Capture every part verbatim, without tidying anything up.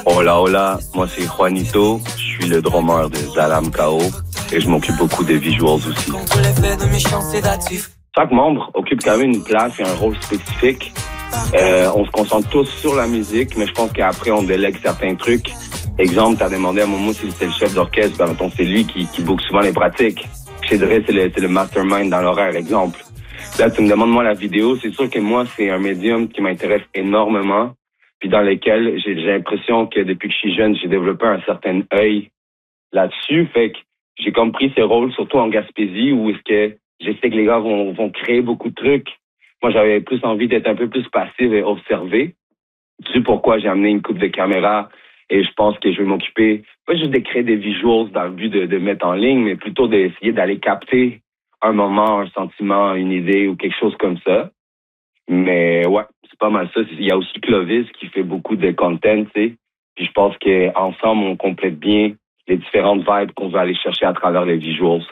Hola, hola, moi c'est Juanito, je suis le drummer de Zalam K O et je m'occupe beaucoup des visuals aussi. Chaque membre occupe quand même une place et un rôle spécifique. Euh, on se concentre tous sur la musique, mais je pense qu'après on délègue certains trucs. Exemple, t'as demandé à Momo si c'était le chef d'orchestre, ben mettons c'est lui qui, qui book souvent les pratiques. Chez Dre, c'est le, c'est le mastermind dans l'horaire, exemple. Là, tu me demandes moi la vidéo, c'est sûr que moi c'est un médium qui m'intéresse énormément. Puis dans lesquels j'ai, j'ai l'impression que depuis que je suis jeune, j'ai développé un certain œil là-dessus. Fait que j'ai comme pris ces rôles, surtout en Gaspésie, où est-ce que je sais que les gars vont, vont créer beaucoup de trucs. Moi, j'avais plus envie d'être un peu plus passif et observer. C'est pourquoi j'ai amené une coupe de caméra et je pense que je vais m'occuper, pas juste de créer des visuals dans le but de, de mettre en ligne, mais plutôt d'essayer d'aller capter un moment, un sentiment, une idée ou quelque chose comme ça. Mais ouais, c'est pas mal ça. Il y a aussi Clovis qui fait beaucoup de content, tu sais. Puis je pense qu'ensemble, on complète bien les différentes vibes qu'on veut aller chercher à travers les visuals.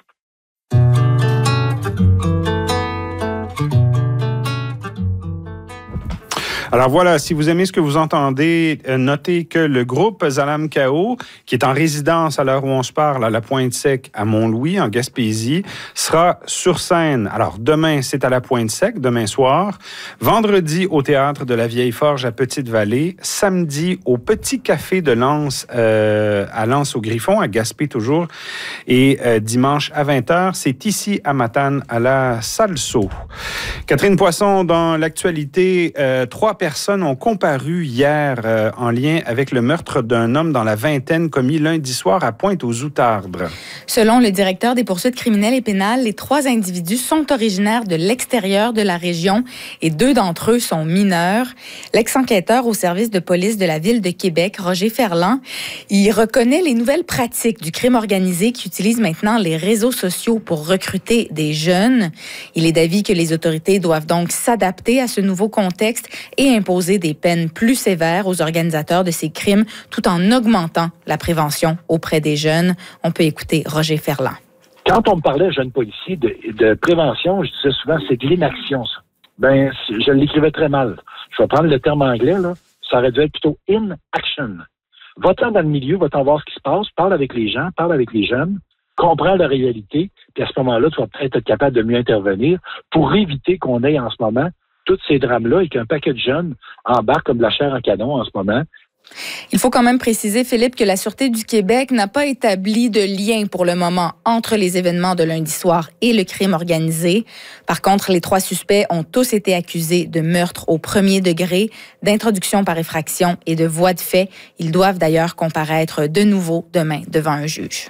Alors voilà, si vous aimez ce que vous entendez, notez que le groupe Zalam K O, qui est en résidence à l'heure où on se parle à la Pointe-Sec à Mont-Louis, en Gaspésie, sera sur scène. Alors demain, c'est à la Pointe-Sec, demain soir. Vendredi, au Théâtre de la Vieille Forge à Petite-Vallée. Samedi, au Petit Café de Lens, euh, à Lens-au-Griffon, à Gaspé toujours. Et euh, dimanche à vingt heures, c'est ici à Matane, à la Salso. Catherine Poisson, dans l'actualité, euh, trois personnes ont comparu hier euh, en lien avec le meurtre d'un homme dans la vingtaine commis lundi soir à Pointe-aux-Outardres. Selon le directeur des poursuites criminelles et pénales, les trois individus sont originaires de l'extérieur de la région et deux d'entre eux sont mineurs. L'ex-enquêteur au service de police de la ville de Québec, Roger Ferland, il reconnaît les nouvelles pratiques du crime organisé qui utilisent maintenant les réseaux sociaux pour recruter des jeunes. Il est d'avis que les autorités doivent donc s'adapter à ce nouveau contexte et imposer des peines plus sévères aux organisateurs de ces crimes tout en augmentant la prévention auprès des jeunes. On peut écouter Roger Ferland. Quand on me parlait, jeune policier, de, de prévention, je disais souvent, c'est de l'inaction, ça. Ben, je l'écrivais très mal. Je vais prendre le terme anglais, là. Ça aurait dû être plutôt in action. Va-t'en dans le milieu, va-t'en voir ce qui se passe, parle avec les gens, parle avec les jeunes, comprends la réalité, puis à ce moment-là, tu vas peut-être être capable de mieux intervenir pour éviter qu'on ait en ce moment tous ces drames-là et qu'un paquet de jeunes embarquent comme de la chair en canon en ce moment. Il faut quand même préciser, Philippe, que la Sûreté du Québec n'a pas établi de lien pour le moment entre les événements de lundi soir et le crime organisé. Par contre, les trois suspects ont tous été accusés de meurtre au premier degré, d'introduction par effraction et de voie de fait. Ils doivent d'ailleurs comparaître de nouveau demain devant un juge.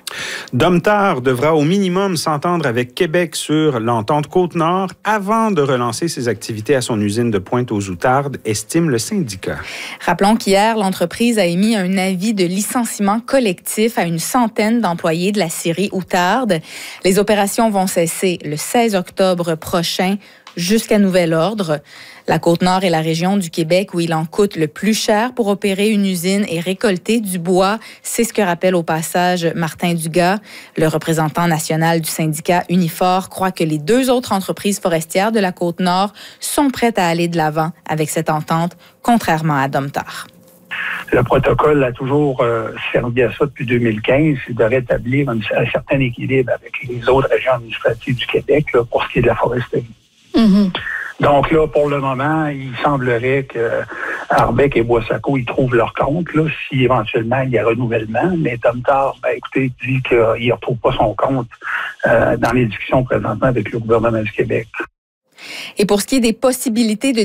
Domtar devra au minimum s'entendre avec Québec sur l'entente Côte-Nord avant de relancer ses activités à son usine de Pointe-aux-Outardes, estime le syndicat. Rappelons qu'hier, l'entreprise a émis un avis de licenciement collectif à une centaine d'employés de la scierie Outarde. Les opérations vont cesser le seize octobre prochain jusqu'à nouvel ordre. La Côte-Nord est la région du Québec où il en coûte le plus cher pour opérer une usine et récolter du bois. C'est ce que rappelle au passage Martin Dugas. Le représentant national du syndicat Unifor croit que les deux autres entreprises forestières de la Côte-Nord sont prêtes à aller de l'avant avec cette entente, contrairement à Domtar. Le protocole a toujours euh, servi à ça depuis deux mille quinze, c'est de rétablir un, un certain équilibre avec les autres régions administratives du Québec là, pour ce qui est de la foresterie. Mm-hmm. Donc là, pour le moment, il semblerait que Arbec et Boissaco, ils trouvent leur compte, là, si éventuellement il y a renouvellement. Mais Domtar, ben, écoutez, il dit qu'il ne retrouve pas son compte euh, dans les discussions présentement avec le gouvernement du Québec. Et pour ce qui est des possibilités de